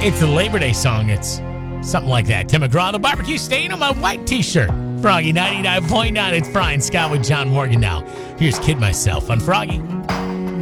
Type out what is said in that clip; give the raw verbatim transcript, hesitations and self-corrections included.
It's a Labor Day song. It's something like that. Tim McGraw, the barbecue stain on my white t-shirt. Froggy ninety-nine point nine. It's Brian Scott with John Morgan now. Here's Kid Myself on Froggy.